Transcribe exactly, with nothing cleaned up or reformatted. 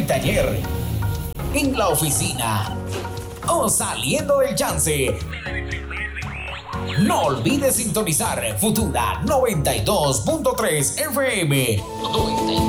taller, en la oficina o saliendo del chance. No olvides sintonizar Futura noventa y dos punto tres F M.